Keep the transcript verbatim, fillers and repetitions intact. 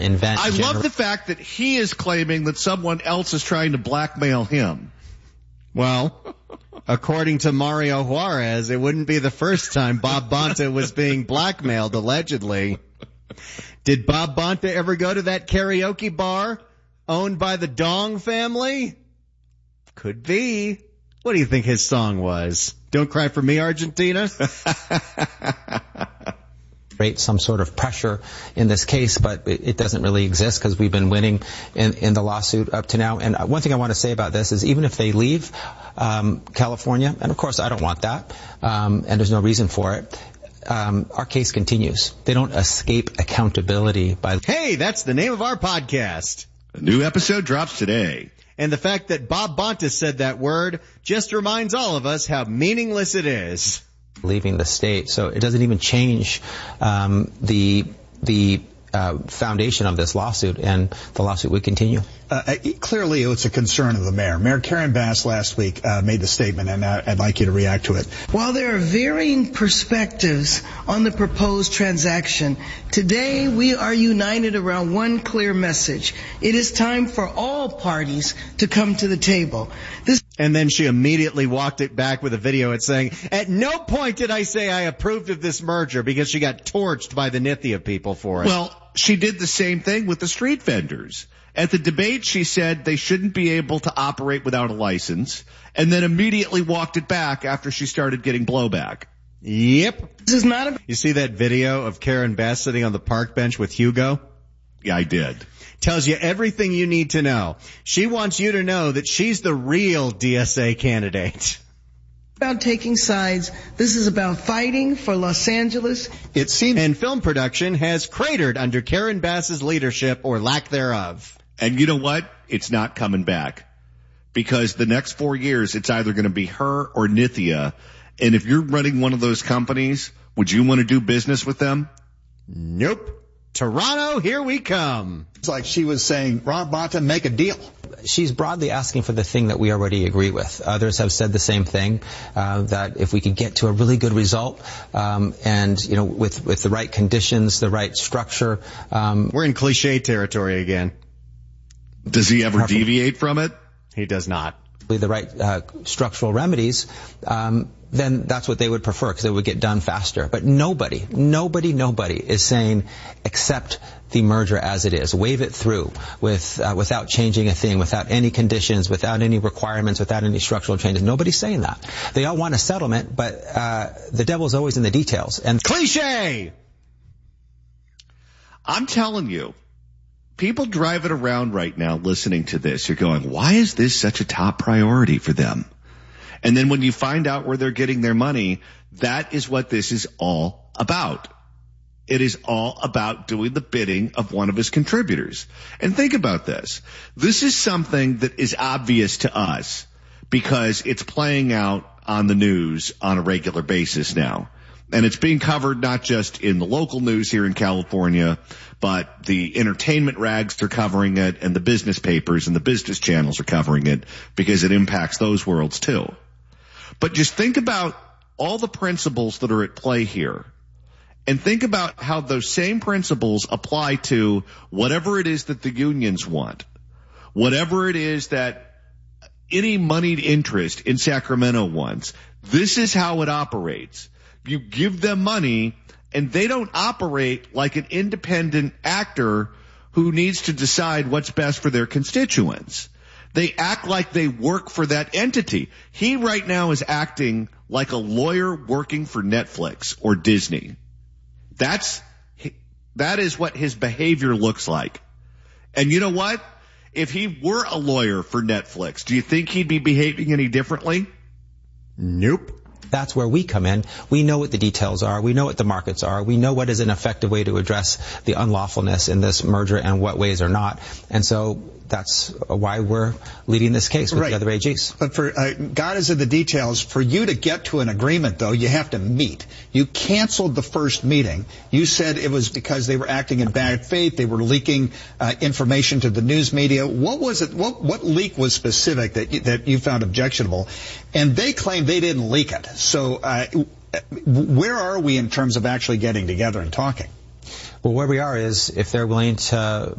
invent. I gener- love the fact that he is claiming that someone else is trying to blackmail him. Well, according to Mario Juarez, it wouldn't be the first time Bob Bonta was being blackmailed, allegedly. Did Bob Bonta ever go to that karaoke bar owned by the Dong family? Could be. What do you think his song was? Don't Cry for Me, Argentina? Create some sort of pressure in this case, but it, it doesn't really exist because we've been winning in, in the lawsuit up to now. And one thing I want to say about this is even if they leave um, California, and of course I don't want that, um, and there's no reason for it, um, our case continues. They don't escape accountability by... Hey, that's the name of our podcast. A new episode drops today. And the fact that Bob Bonta said that word just reminds all of us how meaningless it is. Leaving the state, so it doesn't even change um, the the uh, foundation of this lawsuit, and the lawsuit would continue. Uh, clearly, it's a concern of the mayor. Mayor Karen Bass last week uh, made the statement, and uh, I'd like you to react to it. While there are varying perspectives on the proposed transaction, today we are united around one clear message. It is time for all parties to come to the table. This And then she immediately walked it back with a video at saying, at no point did I say I approved of this merger, because she got torched by the Nithya people for it. Well, she did the same thing with the street vendors. At the debate, she said they shouldn't be able to operate without a license, and then immediately walked it back after she started getting blowback. Yep. This is not a... You see that video of Karen Bass sitting on the park bench with Hugo? Yeah, I did. Tells you everything you need to know. She wants you to know that she's the real D S A candidate. about taking sides. This is about fighting for Los Angeles. It seems, and film production has cratered under Karen Bass's leadership, or lack thereof. And you know what? It's not coming back. Because the next four years, it's either going to be her or Nithya. And if you're running one of those companies, would you want to do business with them? Nope. Toronto, here we come. It's like she was saying, Rob Bonta, make a deal. She's broadly asking for the thing that we already agree with. Others have said the same thing, uh, that if we could get to a really good result, um, and, you know, with, with the right conditions, the right structure. Um, We're in cliche territory again. Does he ever deviate from it? He does not. The right uh, structural remedies, um, then that's what they would prefer, because it would get done faster. But nobody, nobody, nobody is saying accept the merger as it is. Wave it through with uh, without changing a thing, without any conditions, without any requirements, without any structural changes. Nobody's saying that. They all want a settlement, but uh, the devil's always in the details. And cliche! I'm telling you. People driving around right now listening to this, you're going, why is this such a top priority for them? And then when you find out where they're getting their money, that is what this is all about. It is all about doing the bidding of one of his contributors. And think about this. This is something that is obvious to us because it's playing out on the news on a regular basis now. And it's being covered not just in the local news here in California, but the entertainment rags are covering it, and the business papers and the business channels are covering it because it impacts those worlds too. But just think about all the principles that are at play here, and think about how those same principles apply to whatever it is that the unions want, whatever it is that any moneyed interest in Sacramento wants. This is how it operates. You give them money, and they don't operate like an independent actor who needs to decide what's best for their constituents. They act like they work for that entity. He right now is acting like a lawyer working for Netflix or Disney. That's, that is what his behavior looks like. And you know what? If he were a lawyer for Netflix, do you think he'd be behaving any differently? Nope. That's where we come in. We know what the details are. We know what the markets are. We know what is an effective way to address the unlawfulness in this merger and what ways are not. And so that's why we're leading this case with right. the other A Gs. But for uh, God is in the details. For you to get to an agreement, though, you have to meet. You canceled the first meeting. You said it was because they were acting in bad faith. They were leaking uh, information to the news media. What was it? What, what leak was specific that you, that you found objectionable? And they claim they didn't leak it. So uh, where are we in terms of actually getting together and talking? Well, where we are is if they're willing to